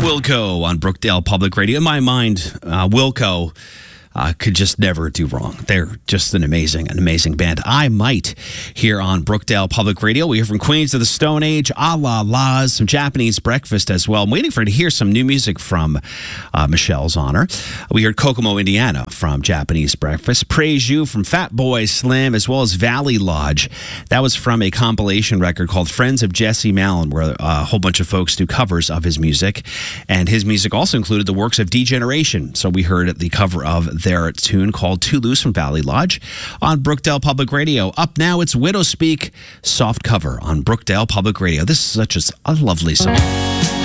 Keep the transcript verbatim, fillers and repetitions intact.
Wilco on Brookdale Public Radio. In my mind, uh, Wilco uh, could just never do wrong. They're just an amazing, an amazing band. I Might here on Brookdale Public Radio. We hear from Queens of the Stone Age, A La La's, some Japanese Breakfast as well. I'm waiting for you to hear some new music from uh, Michelle's honor. We heard Kokomo, Indiana from Japanese Breakfast. Praise You from Fat Boy Slim, as well as Valley Lodge. That was from a compilation record called Friends of Jesse Malin, where uh, a whole bunch of folks do covers of his music. And his music also included the works of D-Generation. So we heard the cover of their tune called Too Loose from Valley Lodge on Brookdale Public Radio. Up now, it's Widow Speak, soft cover on Brookdale Public Radio. This is such a, a lovely song.